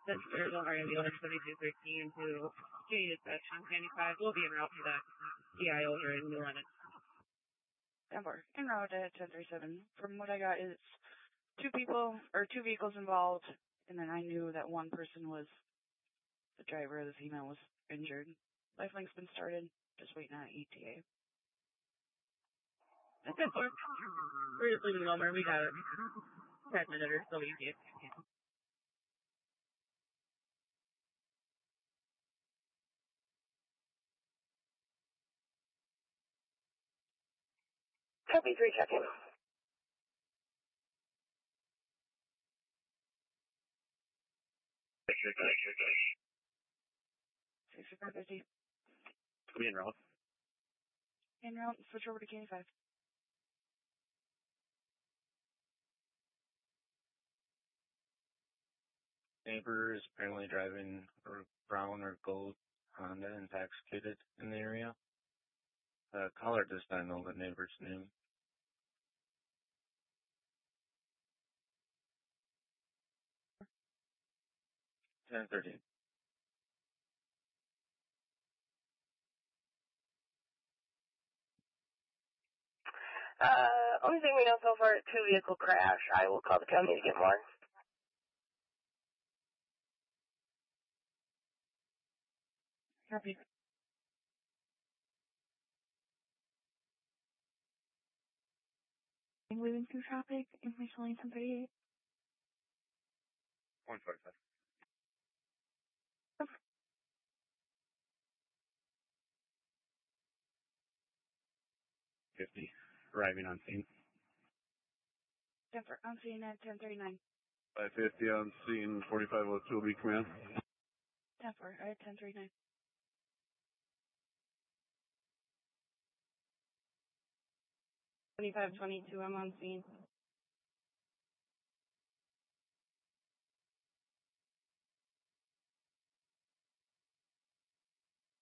The Arizona ambulance 7213 to City Dispatch 95 will be en route to that EIO here in New London. Denver, en route at 1037. From what I got, it's two vehicles involved, and then I knew that one person was the driver. The female was injured. Lifeline's been started. Just waiting on ETA. That's good. We're just leaving Wilmer. We got 10 minutes or so easy. Copy 3, check-in. 6550. Be en route. En route, switch over to K5. Neighbor is apparently driving a brown or gold Honda intoxicated in the area. Caller does not know the neighbor's name. $10:30. Only thing we know so far is 2-vehicle crash. I will call the county to get more. Copy. Moving through traffic, information lane 1038. 145. 50. Arriving on scene. Denver, on scene at 1039. 550 on scene, 4502 will be command. Denver, at 1039. 2522, I'm on scene.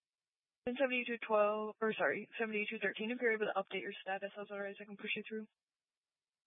7213, if you're able to update your status, otherwise I can push you through.